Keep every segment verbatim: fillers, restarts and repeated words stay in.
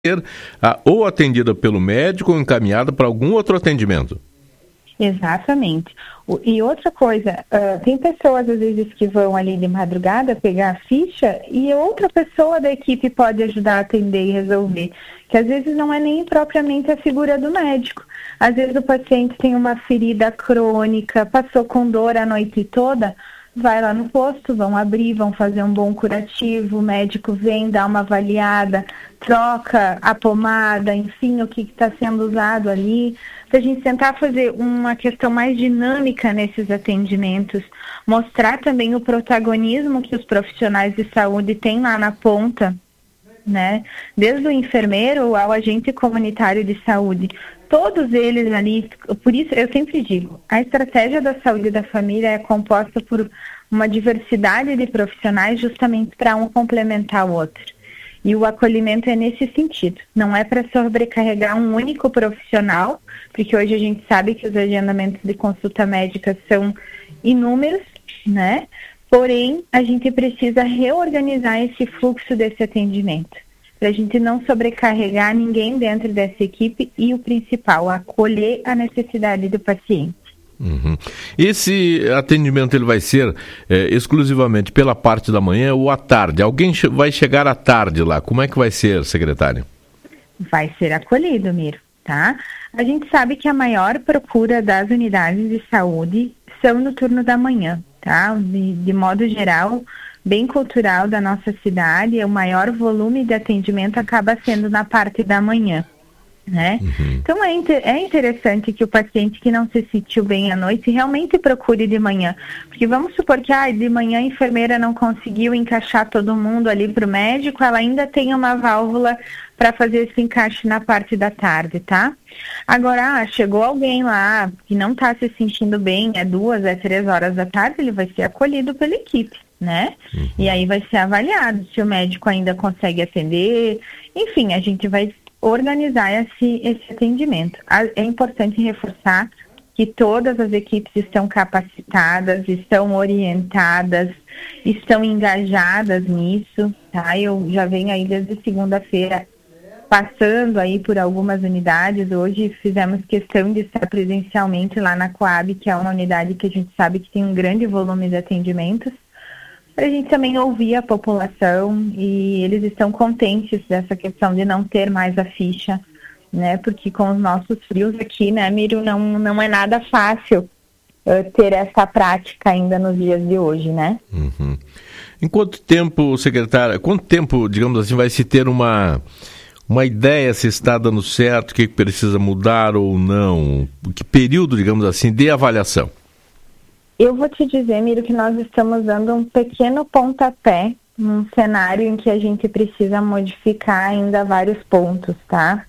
ser ah, ou atendida pelo médico ou encaminhada para algum outro atendimento. Exatamente. O, e outra coisa, uh, tem pessoas às vezes que vão ali de madrugada pegar a ficha e outra pessoa da equipe pode ajudar a atender e resolver, que às vezes não é nem propriamente a figura do médico. Às vezes o paciente tem uma ferida crônica, passou com dor a noite toda, vai lá no posto, vão abrir, vão fazer um bom curativo, o médico vem, dá uma avaliada, troca a pomada, enfim, o que está sendo usado ali, para a gente tentar fazer uma questão mais dinâmica nesses atendimentos, mostrar também o protagonismo que os profissionais de saúde têm lá na ponta, né? Desde o enfermeiro ao agente comunitário de saúde. Todos eles ali, por isso eu sempre digo, a estratégia da saúde da família é composta por uma diversidade de profissionais justamente para um complementar o outro. E o acolhimento é nesse sentido, não é para sobrecarregar um único profissional, porque hoje a gente sabe que os agendamentos de consulta médica são inúmeros, né? Porém, a gente precisa reorganizar esse fluxo desse atendimento, para a gente não sobrecarregar ninguém dentro dessa equipe e o principal, acolher a necessidade do paciente. Uhum. Esse atendimento ele vai ser é, exclusivamente pela parte da manhã ou à tarde? Alguém che- vai chegar à tarde lá? Como é que vai ser, secretária? Vai ser acolhido, Miro, tá? A gente sabe que a maior procura das unidades de saúde são no turno da manhã, tá? De, de modo geral, bem cultural da nossa cidade, o maior volume de atendimento acaba sendo na parte da manhã, né? Uhum. Então é, inter- é interessante que o paciente que não se sentiu bem à noite realmente procure de manhã, porque vamos supor que ah, de manhã a enfermeira não conseguiu encaixar todo mundo ali para o médico, ela ainda tem uma válvula para fazer esse encaixe na parte da tarde, tá? Agora, ah, chegou alguém lá que não está se sentindo bem, é duas, é três horas da tarde, ele vai ser acolhido pela equipe, né? Uhum. E aí vai ser avaliado se o médico ainda consegue atender, enfim, a gente vai organizar esse, esse atendimento. É importante reforçar que todas as equipes estão capacitadas, estão orientadas, estão engajadas nisso, tá? Eu já venho aí desde segunda-feira passando aí por algumas unidades. Hoje fizemos questão de estar presencialmente lá na Coab, que é uma unidade que a gente sabe que tem um grande volume de atendimentos, para a gente também ouvir a população, e eles estão contentes dessa questão de não ter mais a ficha, né? Porque com os nossos frios aqui, né, Miro, não, não é nada fácil uh, ter essa prática ainda nos dias de hoje, né? Uhum. Em quanto tempo, secretária, quanto tempo, digamos assim, vai se ter uma, uma ideia se está dando certo, o que precisa mudar ou não? Que período, digamos assim, de avaliação? Eu vou te dizer, Miro, que nós estamos dando um pequeno pontapé num cenário em que a gente precisa modificar ainda vários pontos, tá?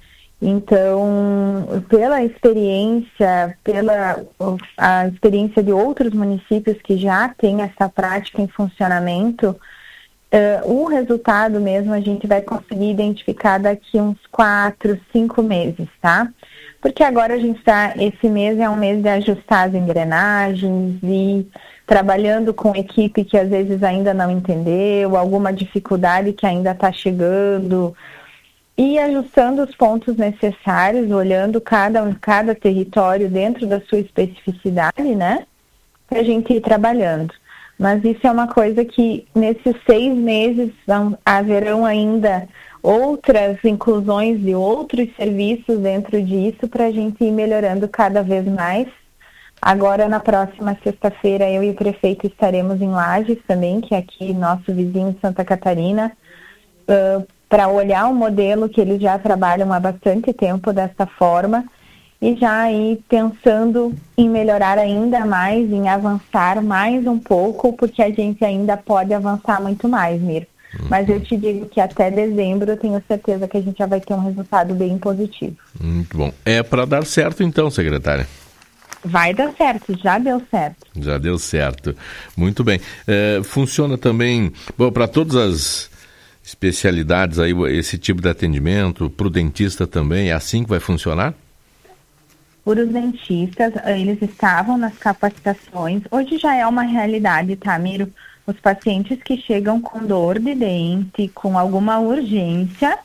Então, pela experiência, pela a experiência de outros municípios que já têm essa prática em funcionamento, uh, o resultado mesmo a gente vai conseguir identificar daqui uns quatro, cinco meses, tá? Porque agora a gente está, esse mês é um mês de ajustar as engrenagens e trabalhando com equipe que às vezes ainda não entendeu, alguma dificuldade que ainda está chegando, e ajustando os pontos necessários, olhando cada, cada território dentro da sua especificidade, né? Para a gente ir trabalhando. Mas isso é uma coisa que nesses seis meses vão, haverão ainda outras inclusões de outros serviços dentro disso para a gente ir melhorando cada vez mais. Agora, na próxima sexta-feira, eu e o prefeito estaremos em Lages também, que é aqui nosso vizinho de Santa Catarina, uh, para olhar um modelo que eles já trabalham há bastante tempo dessa forma e já ir pensando em melhorar ainda mais, em avançar mais um pouco, porque a gente ainda pode avançar muito mais, Miro. Mas eu te digo que até dezembro eu tenho certeza que a gente já vai ter um resultado bem positivo. Muito bom. É para dar certo então, secretária? Vai dar certo, já deu certo. Já deu certo. Muito bem. É, funciona também, bom, para todas as especialidades aí, esse tipo de atendimento, para o dentista também, é assim que vai funcionar? Para os dentistas, eles estavam nas capacitações, hoje já é uma realidade, tá, Miro? Os pacientes que chegam com dor de dente, com alguma urgência,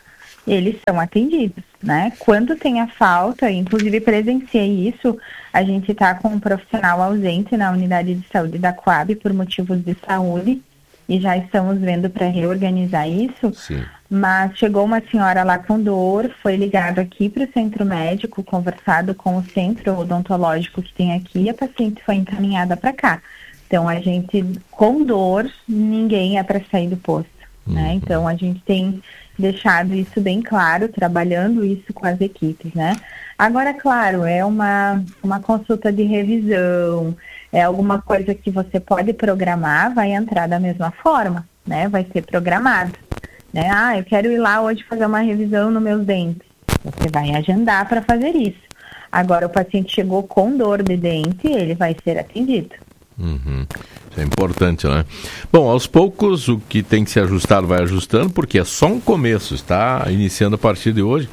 eles são atendidos, né? Quando tem a falta, inclusive presenciei isso, a gente está com um profissional ausente na unidade de saúde da Coab por motivos de saúde e já estamos vendo para reorganizar isso. Sim. Mas chegou uma senhora lá com dor, foi ligado aqui para o centro médico, conversado com o centro odontológico que tem aqui e a paciente foi encaminhada para cá. Então, a gente, com dor, ninguém é para sair do posto, uhum. né? Então, a gente tem deixado isso bem claro, trabalhando isso com as equipes, né? Agora, claro, é uma, uma consulta de revisão, é alguma coisa que você pode programar, vai entrar da mesma forma, né? Vai ser programado, né? Ah, eu quero ir lá hoje fazer uma revisão nos meus dentes. Você vai agendar para fazer isso. Agora, o paciente chegou com dor de dente, ele vai ser atendido. Uhum. Isso é importante, né? Bom, aos poucos o que tem que ser ajustado vai ajustando, porque é só um começo, está iniciando a partir de hoje,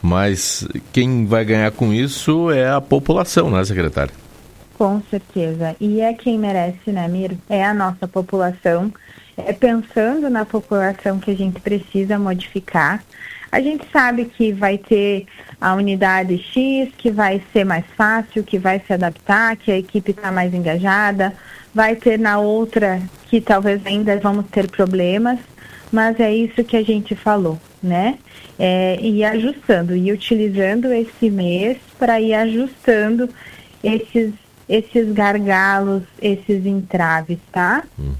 mas quem vai ganhar com isso é a população, né, secretária? Com certeza, e é quem merece, né, Miro? É a nossa população, é pensando na população que a gente precisa modificar. A gente sabe que vai ter a unidade X, que vai ser mais fácil, que vai se adaptar, que a equipe está mais engajada. Vai ter na outra que talvez ainda vamos ter problemas, mas é isso que a gente falou, né? É, ir ajustando, e utilizando esse mês para ir ajustando esses, esses gargalos, esses entraves, tá? Uhum.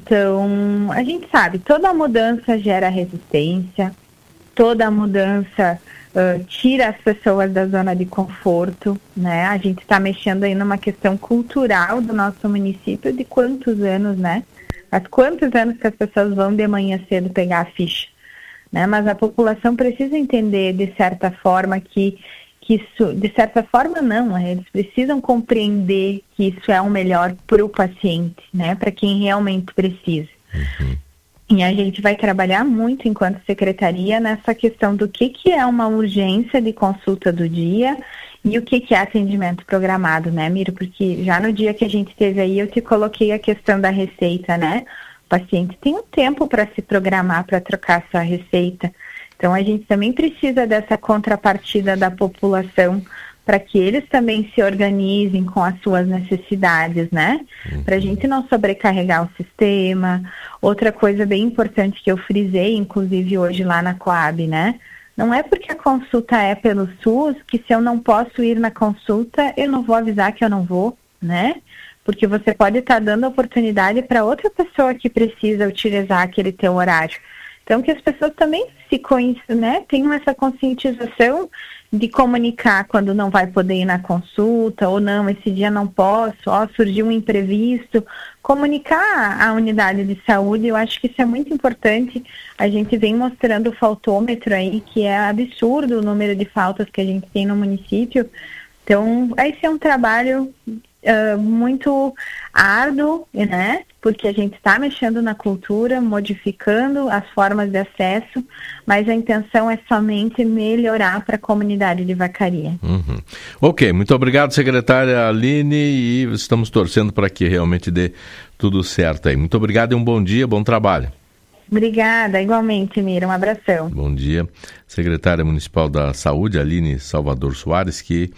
Então, a gente sabe, toda mudança gera resistência, toda mudança uh, tira as pessoas da zona de conforto, né? A gente está mexendo aí numa questão cultural do nosso município de quantos anos, né? Há quantos anos que as pessoas vão de manhã cedo pegar a ficha, né? Mas a população precisa entender, de certa forma, que, que isso, de certa forma não, eles precisam compreender que isso é o melhor para o paciente, né? Para quem realmente precisa. Uhum. E a gente vai trabalhar muito enquanto secretaria nessa questão do que, que é uma urgência de consulta do dia e o que, que é atendimento programado, né, Miro? Porque já no dia que a gente teve aí, eu te coloquei a questão da receita, né? O paciente tem um tempo para se programar, para trocar sua receita. Então, a gente também precisa dessa contrapartida da população para que eles também se organizem com as suas necessidades, né? Uhum. Para a gente não sobrecarregar o sistema. Outra coisa bem importante que eu frisei, inclusive hoje lá na Coab, né? Não é porque a consulta é pelo SUS que se eu não posso ir na consulta, eu não vou avisar que eu não vou, né? Porque você pode estar dando oportunidade para outra pessoa que precisa utilizar aquele teu horário. Então, que as pessoas também se conheçam, né? Tenham essa conscientização de comunicar quando não vai poder ir na consulta, ou não, esse dia não posso, ó, surgiu um imprevisto. Comunicar a unidade de saúde, eu acho que isso é muito importante. A gente vem mostrando o faltômetro aí, que é absurdo o número de faltas que a gente tem no município. Então, esse é um trabalho uh, muito árduo, né? Porque a gente está mexendo na cultura, modificando as formas de acesso, mas a intenção é somente melhorar para a comunidade de Vacaria. Uhum. Ok, muito obrigado, secretária Aline, e estamos torcendo para que realmente dê tudo certo aí. Muito obrigado e um bom dia, bom trabalho. Obrigada, igualmente, Mira, um abração. Bom dia, secretária municipal da Saúde, Aline Salvador Soares, que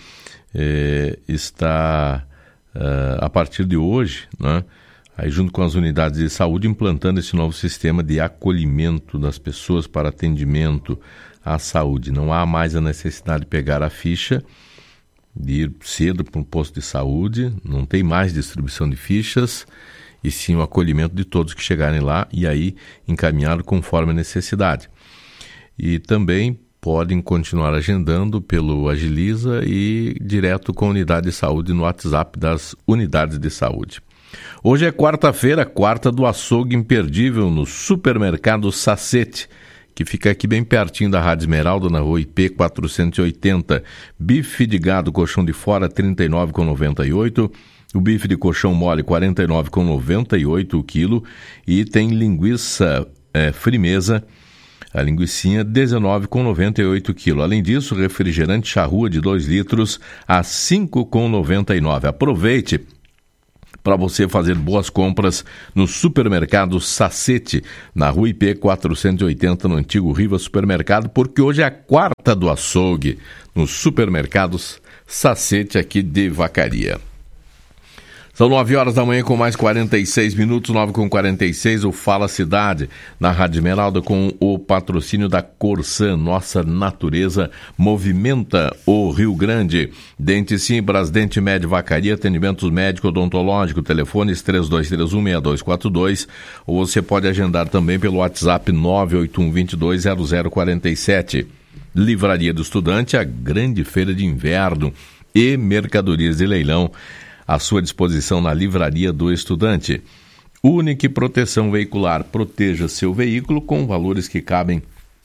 eh, está, uh, a partir de hoje, né, aí junto com as unidades de saúde, implantando esse novo sistema de acolhimento das pessoas para atendimento à saúde. Não há mais a necessidade de pegar a ficha, de ir cedo para um posto de saúde, não tem mais distribuição de fichas, e sim o acolhimento de todos que chegarem lá e aí encaminhar conforme a necessidade. E também podem continuar agendando pelo Agiliza e direto com a unidade de saúde no WhatsApp das unidades de saúde. Hoje é quarta-feira, quarta do açougue imperdível no Supermercado Sacete, que fica aqui bem pertinho da Rádio Esmeralda, na rua I P quatrocentos e oitenta. Bife de gado colchão de fora, trinta e nove reais e noventa e oito centavos. O bife de colchão mole, quarenta e nove reais e noventa e oito centavos o quilo. E tem linguiça é, frimeza, a linguicinha, dezenove reais e noventa e oito centavos o quilo. Além disso, refrigerante charrua de dois litros a cinco reais e noventa e nove centavos. Aproveite! para você fazer boas compras no Supermercado Sacete, na Rua I P quatrocentos e oitenta, no antigo Riva Supermercado, porque hoje é a quarta do açougue nos Supermercados Sacete aqui de Vacaria. São nove horas da manhã com mais quarenta e seis minutos, nove com quarenta e seis, o Fala Cidade, na Rádio Esmeralda, com o patrocínio da Corsan. Nossa natureza movimenta o Rio Grande. Dente Sim, Brasdente Med Vacaria, atendimentos médico odontológico, telefones três dois três um, seis dois quatro dois, ou você pode agendar também pelo WhatsApp nove oito um, dois dois zero zero quatro sete. Livraria do Estudante, a grande feira de inverno e mercadorias de leilão à sua disposição na Livraria do Estudante. Única Proteção Veicular. Proteja seu veículo com valores que cabem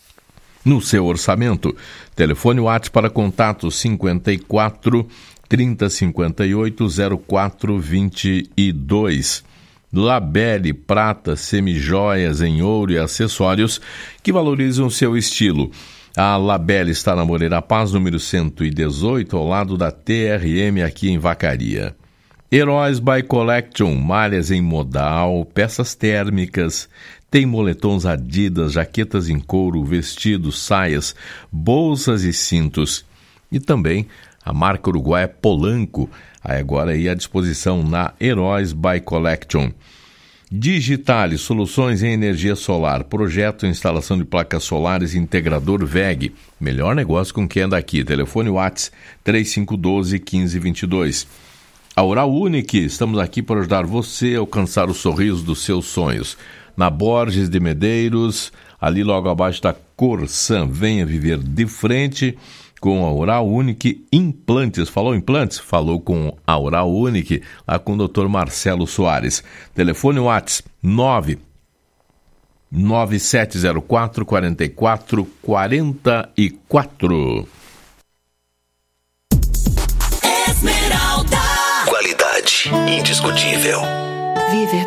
no seu orçamento. Telefone WhatsApp para contato cinquenta e quatro, trinta, cinquenta e oito, zero quatro vinte e dois. Labelle, prata, semijoias em ouro e acessórios que valorizam seu estilo. A Labelle está na Moreira Paz, número cento e dezoito, ao lado da T R M aqui em Vacaria. Heróis by Collection, malhas em modal, peças térmicas, tem moletons Adidas, jaquetas em couro, vestidos, saias, bolsas e cintos. E também a marca uruguaia Polanco, agora aí à disposição na Heróis by Collection. Digitale, soluções em energia solar, projeto e instalação de placas solares, integrador V E G. Melhor negócio com quem anda aqui. Telefone WhatsApp três cinco um dois, um cinco dois dois. A Oral Unique, estamos aqui para ajudar você a alcançar o sorriso dos seus sonhos. Na Borges de Medeiros, ali logo abaixo da Corsan. Venha viver de frente com a Oral Unique Implantes. Falou implantes? Falou com a Oral Unique, lá com o doutor Marcelo Soares. Telefone WhatsApp nove nove sete zero quatro, quatro quatro quatro quatro. Esmeralda. Qualidade indiscutível. Viver